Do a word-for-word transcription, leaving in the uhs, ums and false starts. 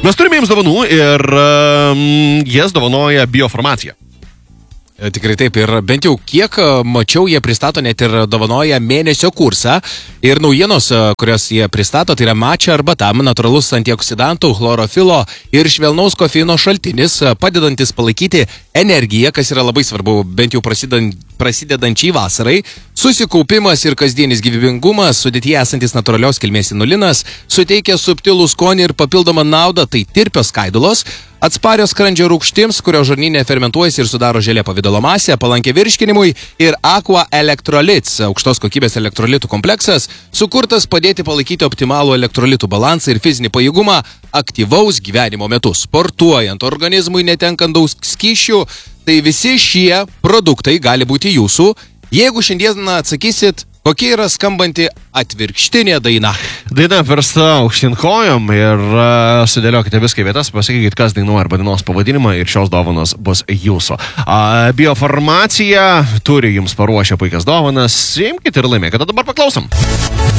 Mes turime jums dovanų ir um, jas dovanoja Biofarmacija. Tikrai taip, ir bent jau kiek mačiau, jie pristato net ir dovanoja mėnesio kursą ir naujienos, kurios jie pristato, tai yra mačia arbata, natūralus antioksidantų, chlorofilo ir švelnaus kofeino šaltinis, padedantis palaikyti energiją, kas yra labai svarbu, bent jau prasidant, prasidedančiai vasarai, susikaupimas ir kasdienis gyvybingumas, sudėtyje esantis natūralios kilmės inulinas, suteikia subtilų skonį ir papildomą naudą, tai tirpios skaidulos, atsparios skrandžio rūgštims, kurio žarnyne fermentuojasi ir sudaro želė pavidalo masę, palankia virškinimui, ir Aqua Electrolytes, aukštos kokybės elektrolitų kompleksas, sukurtas padėti palaikyti optimalų elektrolitų balansą ir fizinį pajėgumą aktyvaus gyvenimo metu, sportuojant, organizmui netenkant daug skysčių. Tai visi šie produktai gali būti jūsų, jeigu šiandien atsakysit, kokia yra skambanti atvirkštinė daina. Daina versta aukštyn kojom ir uh, sudėliokite viską į vietas, pasakykit, kas dainuoja arba dainos pavadinimą ir šios dovanos bus jūsų. Uh, Biofarmacija turi jums paruošę puikias dovanas, imkite ir laimėkite. Dabar paklausom.